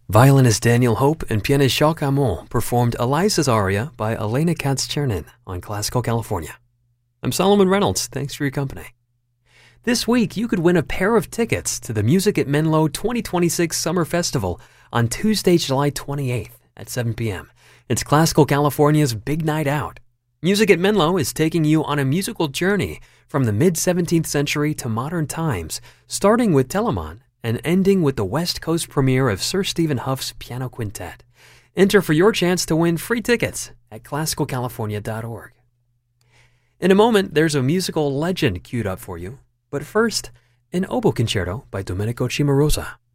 Violinist Daniel Hope and pianist Jacques Amon performed Eliza's aria by Elena Katz-Chernin on Classical California. I'm Solomon Reynolds. Thanks for your company. This week, you could win a pair of tickets to the Music at Menlo 2026 Summer Festival on Tuesday, July 28th at 7 p.m. It's Classical California's big night out. Music at Menlo is taking you on a musical journey from the mid-17th century to modern times, starting with Telemann and ending with the West Coast premiere of Sir Stephen Huff's Piano Quintet. Enter for your chance to win free tickets at classicalcalifornia.org. In a moment, there's a musical legend queued up for you. But first, an oboe concerto by Domenico Cimarosa.